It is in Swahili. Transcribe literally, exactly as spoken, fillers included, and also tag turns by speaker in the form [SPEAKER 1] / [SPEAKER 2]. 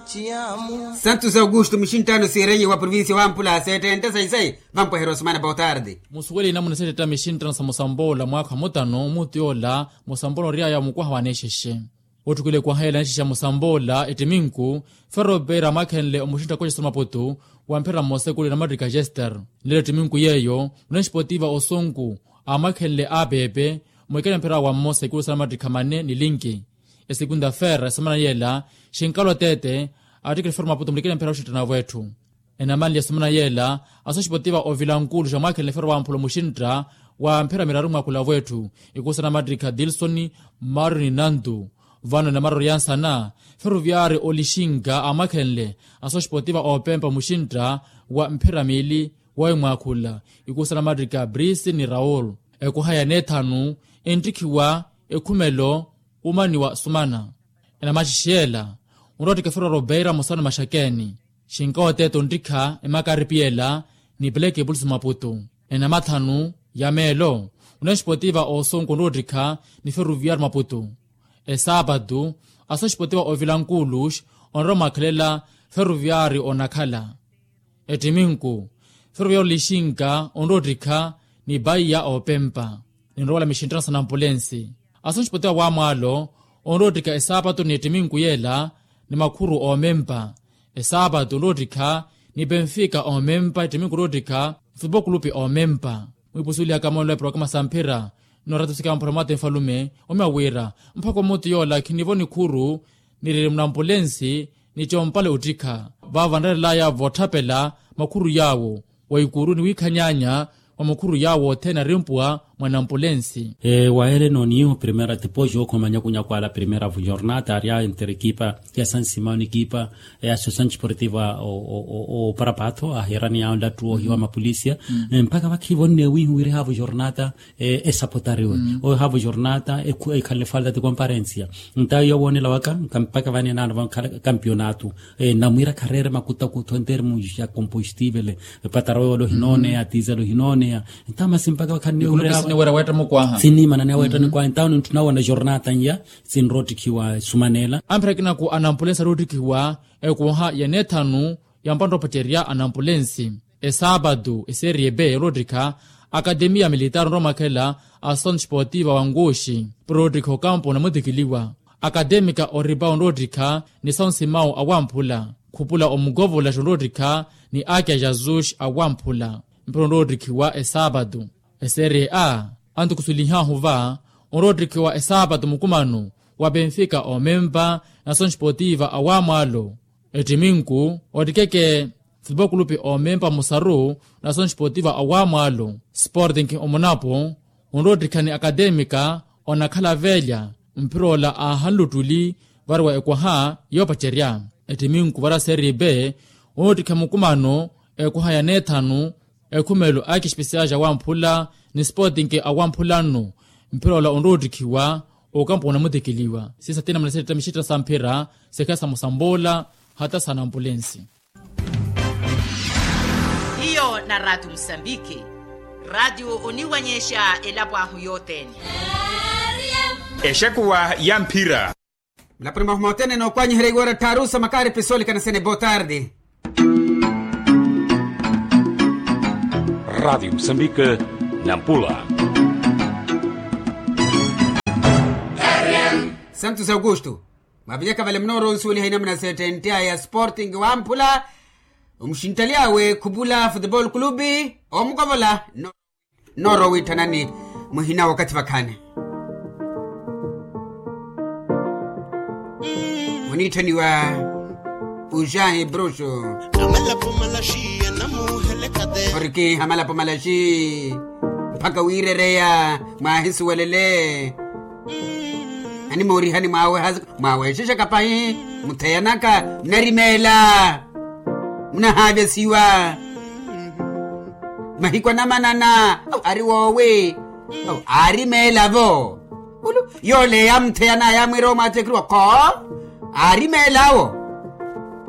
[SPEAKER 1] Santos Augusto Mishintano Sirenye wa província Wampula setenta e seis vampo herosmana boa tarde.
[SPEAKER 2] Musuweli na munasete ta Mishintano sa Mosambola mwaka mutano mutiola Mosambola ria ya mukwa wanesheshe. Otukule kwa hela nishisha Mosambola etiminku ferrobera makenle omushinta kwa Maputo wampera mosekule na Madrika Jester. Lele timinku yeyo unashipotiva osongu amakenle abebe mwekele mpera wa mosekule sa Madrika mane ni linki. E segunda ferra semana yela shinkalo tete atikile ferma Maputo mlikele mpera ushitana wetu. Enamali ya semana yela asoshipotiva ovilankulu jamakele ferra wa mpulo mushintra wa mpera miraruma kula wetu ikusa na Madrika Dilsoni Marini Nandu vano na maro yansana ferroviari olishinga amakenle asoshipotiva opempa mushintra wa mpera mili wa mwakula ikusa na Madrika Brice ni Raul ekuhaya netanu entikiwa ekumelo umani wa sumana ena machishiela unrotika ferro robeira mosana mashakeni shinkawa teto ndika emakaripiela ni Blake Bulls Maputo ena matanu ya melo unashipotiva osongo nrodika ni ferroviari Maputo e sábado asoshipotiva ovilankulush onroma klela ferroviari onakala etiminku ferroviari lishinga onrodika ni Bahia opempa ninrola mishintransa na ambulensi asoshipotiva wamalo onrodika e sábado ni etiminku yela ni makuru omempa e sábado onrodika ni Benfica omempa etiminku rodika Futebol Clube omempa mwipusulia kamolo e programa sampira no sika mpramate mfalume omawira mpako moto yola kinivoni kuru nirire mnambulensi ni chompale utika bava ndala ya votapela makuru yawo waikuru ni wikanyanya wa makuru yawo tena rimpua mwanambulensi
[SPEAKER 3] e waele noniyo primera depois yo komanya kunya kwa la primera jornada aria inter equipa ya San Simão equipa e Associação Desportiva o o o Parapato a herani ya onda tuo hiwa mapolisia mpaka wakivone wi wire havo jornada e e sapotariwe o havo jornada e ku e kalefalda de comparencia ntayo wone la waka mpaka vani na van campeonato e na muira carreira makuta ku tondermu ya combustível pataro lo hinone atiza lo hinone ntama simpaka wakani
[SPEAKER 2] ni wera weta mukwaha
[SPEAKER 3] sini manana weta ni kwa entao tunawa na jornada nya sin rotikiwa sumanela
[SPEAKER 2] amprekina ku anambulensa rotikiwa e kuha ya netanu ya mpando pateria anambulensi e sábado e serie B rodrika Academia Militar Roma kela Ação Desportiva Wangoshi Rodrigo Campo na mutikiliwa Acadêmica Oribao rodrika ni São Simão awampula kupula omugovola rodrika ni Akia Jesus awampula mpro rodrikiwa e sábado e serie A antu kusuliha huva onrodrikiwa e sábado mukumano wa Benfica o memba Nação Desportiva awamalo etiminku odikeke Futebol Clube o memba Musaru Nação Desportiva awamalo Sporting o Monapo onrodrikani Acadêmica onakhala velha mpirola a halutuli varwa ekwaha yopacheria etiminku vara serie B onrodrika mukumano ekwaha netanu ekumelo aki spesiaja wampula ni Sporting awampulano mpirola onrodrikiwa okampo na mutekiliwa sisa tena mnaseta mishita sampira sekasa Mosambola hata sana ambulensi
[SPEAKER 4] hiyo na Radio Msambiki radio uniwanyesha elabwa huyoteni
[SPEAKER 5] eshakuwa yampira
[SPEAKER 1] la prima motene no kwanyi heregora tarusa makari pesoli kana sene boa tarde.
[SPEAKER 6] Rádio Moçambique, Nampula.
[SPEAKER 1] Santos Augusto mabiyaka vale mnoro usuli haina mna setentia ya Sporting Wampula umshintaliawe kubula Futebol Clube omgovola no, noro witanani muhina wakati vakane unitani wa ujahi brosho Porque hamala pomalashi mpaka wirerea mahisu walele ani mori hani mawe haz mawe shisha kapai mutayanaka narimela mna have siwa mahikwa namanana ari wowe ari mela vo yole yamtayana yamwiro matekro ko ari melawo